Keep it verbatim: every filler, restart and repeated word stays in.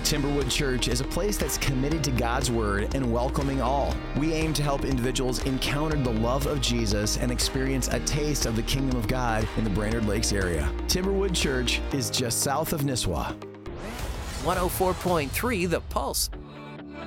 Timberwood Church is a place that's committed to God's Word and welcoming all. We aim to help individuals encounter the love of Jesus and experience a taste of the kingdom of God in the Brainerd Lakes area. Timberwood Church is just south of Nisswa. one oh four point three The Pulse.